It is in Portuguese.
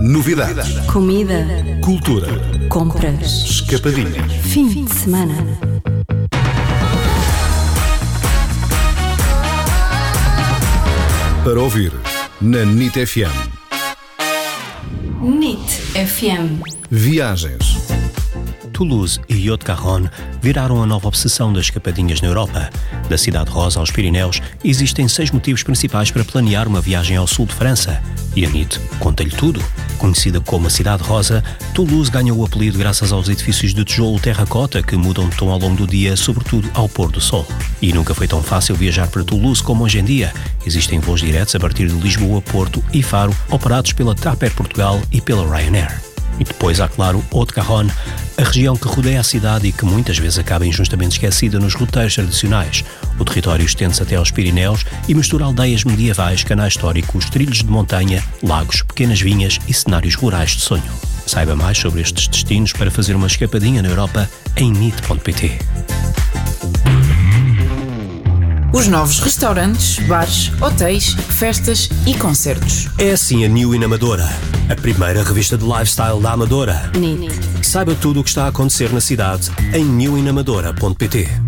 Novidades. Comida. Cultura. Compras. Escapadinhas. Fim de semana. Para ouvir na NIT FM. NIT FM. Viagens. Toulouse e Haute-Garonne viraram a nova obsessão das escapadinhas na Europa. Da Cidade Rosa aos Pirineus, existem 6 motivos principais para planear uma viagem ao sul de França. E a NIT conta-lhe tudo. Conhecida como a Cidade Rosa, Toulouse ganhou o apelido graças aos edifícios de tijolo terracota que mudam de tom ao longo do dia, sobretudo ao pôr do sol. E nunca foi tão fácil viajar para Toulouse como hoje em dia. Existem voos diretos a partir de Lisboa, Porto e Faro, operados pela TAP Air Portugal e pela Ryanair. E depois há, claro, Haute-Garonne, a região que rodeia a cidade e que muitas vezes acaba injustamente esquecida nos roteiros tradicionais. O território estende-se até aos Pirineus e mistura aldeias medievais, canais históricos, trilhos de montanha, lagos, pequenas vinhas e cenários rurais de sonho. Saiba mais sobre estes destinos para fazer uma escapadinha na Europa em NIT.pt. Os novos restaurantes, bares, hotéis, festas e concertos. É assim a New in Amadora, a primeira revista de lifestyle da Amadora. NIT. Saiba tudo o que está a acontecer na cidade em newinamadora.pt.